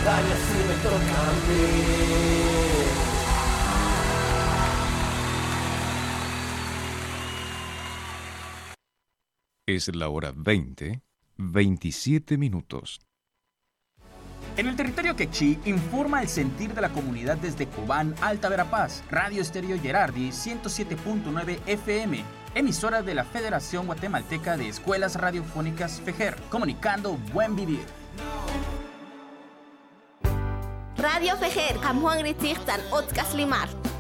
dale así me toca a mí. Es la hora 20:27. En el territorio quechí informa el sentir de la comunidad desde Cobán, Alta Verapaz, Radio Estéreo Gerardi 107.9 FM, emisora de la Federación Guatemalteca de Escuelas Radiofónicas FEGER, comunicando buen vivir. Radio FEGER, Juan Gritzigtan, Otkas Limar.